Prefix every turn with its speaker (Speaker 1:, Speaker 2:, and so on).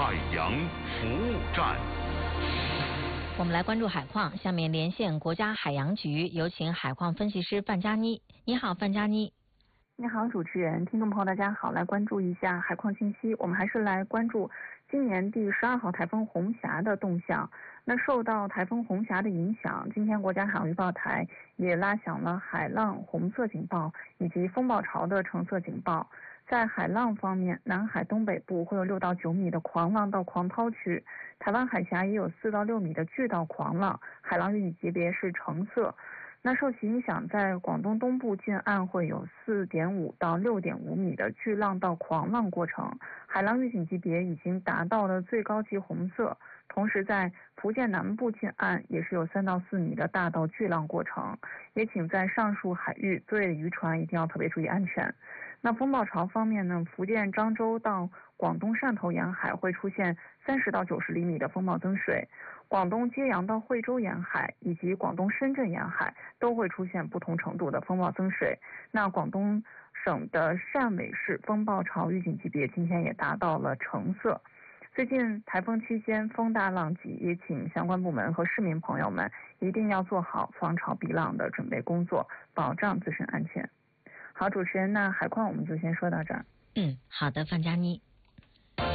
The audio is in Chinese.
Speaker 1: 海洋服务站。
Speaker 2: 我们来关注海况，下面连线国家海洋局，有请海况分析师范佳妮。你好，范佳妮。
Speaker 3: 你好，主持人，听众朋友大家好，来关注一下海况信息。我们还是来关注今年第12号台风红霞的动向。那受到台风红霞的影响，今天国家海洋预报台也拉响了海浪红色警报以及风暴潮的橙色警报。在海浪方面，南海东北部会有6到9米的狂浪到狂涛区，台湾海峡也有4到6米的巨到狂浪，海浪预警级别是橙色。那受其影响，在广东东部近岸会有4.5到6.5米的巨浪到狂浪过程，海浪预警级别已经达到了最高级红色。同时在福建南部近岸也是有3到4米的大到巨浪过程，也请在上述海域作业的渔船一定要特别注意安全。那风暴潮方面呢，福建漳州到广东汕头沿海会出现30到90厘米的风暴增水，广东揭阳到惠州沿海以及广东深圳沿海都会出现不同程度的风暴增水。那广东省的汕尾市风暴潮预警级别今天也达到了橙色。最近台风期间风大浪急，也请相关部门和市民朋友们一定要做好防潮避浪的准备工作，保障自身安全。好，主持人，那海况我们就先说到这儿。
Speaker 2: 好的，范佳妮。